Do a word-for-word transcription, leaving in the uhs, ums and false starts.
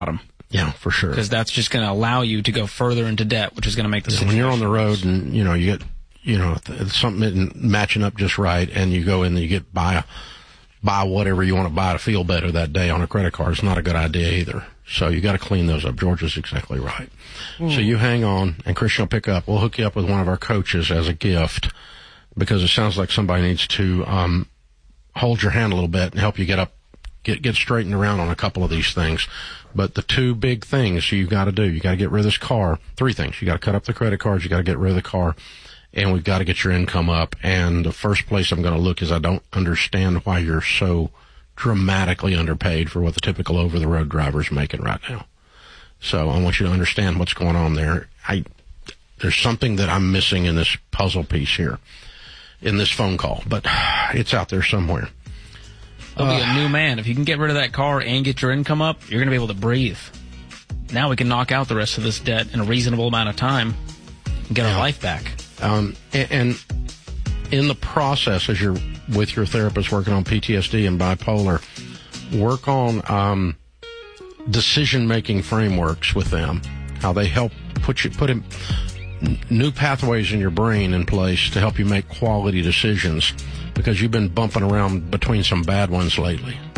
bottom. Yeah, for sure. Because that's just going to allow you to go further into debt, which is going to make the situation when you're on the road worse. and, you know, you get, you know, something isn't matching up just right, and you go in and you get buy, buy whatever you want to buy to feel better that day on a credit card. It's not a good idea either. So you got to clean those up. George is exactly right. Mm. So you hang on, and Christian will pick up. We'll hook you up with one of our coaches as a gift, because it sounds like somebody needs to um, hold your hand a little bit and help you get up, get get straightened around on a couple of these things. But the two big things you got to do, you got to get rid of this car. Three things. You got to cut up the credit cards. You got to get rid of the car. And we've got to get your income up. And the first place I'm going to look is I don't understand why you're so dramatically underpaid for what the typical over-the-road driver is making right now. So I want you to understand what's going on there. I, there's something that I'm missing in this puzzle piece here, in this phone call, but it's out there somewhere. I'll be a new man. If you can get rid of that car and get your income up, you're going to be able to breathe. Now we can knock out the rest of this debt in a reasonable amount of time and get yeah. our life back. Um, and, and in the process, as you're with your therapist working on P T S D and bipolar, work on um, decision-making frameworks with them, how they help put you put in new pathways in your brain in place to help you make quality decisions, because you've been bumping around between some bad ones lately.